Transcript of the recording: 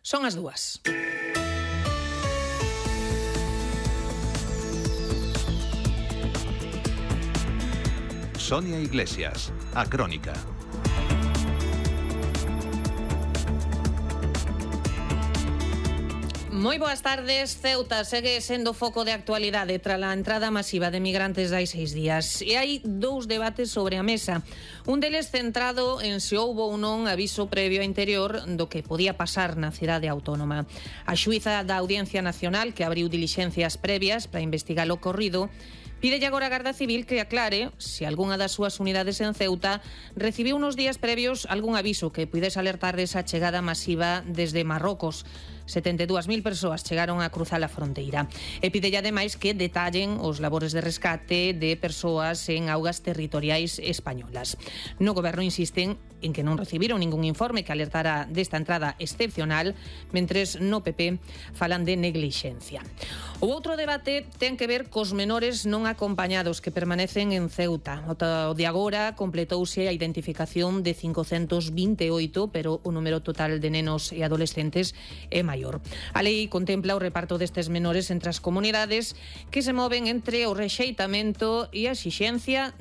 Son as 2. Sonia Iglesias, A Crónica. Moi boas tardes. Ceuta segue sendo foco de actualidade tras a entrada masiva de migrantes hai 6 días. E hai 2 debates sobre a mesa. Un deles centrado en se houbo ou non aviso previo a Interior do que podía pasar na cidade autónoma. A xuíza da Audiencia Nacional, que abriu dilixencias previas para investigar o ocorrido, pídelle agora a Garda Civil que aclare se algunha das súas unidades en Ceuta recibiu nos días previos algún aviso que puidese alertar desa chegada masiva desde Marrocos. 72.000 persoas chegaron a cruzar a fronteira. E pídelle ademais que detallen os labores de rescate de persoas en augas territoriais españolas. No Goberno insisten en que non recibiron ningún informe que alertara desta entrada excepcional, mentres no PP falan de neglixencia. O outro debate ten que ver cos menores non acompañados que permanecen en Ceuta. O de agora completouse a identificación de 528, pero o número total de nenos e adolescentes é maior. A lei contempla o reparto destes menores entre as comunidades que se moven entre o rexeitamento e a exixencia